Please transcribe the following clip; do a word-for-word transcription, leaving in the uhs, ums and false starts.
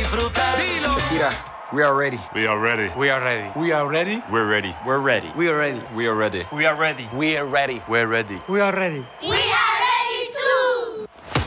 disfrutar. Dilo. Shakira, we are ready. We are ready. We are ready. We are ready. We're ready. We're ready. We are ready. We are ready. We are ready. We are ready. We're ready. We are ready. We are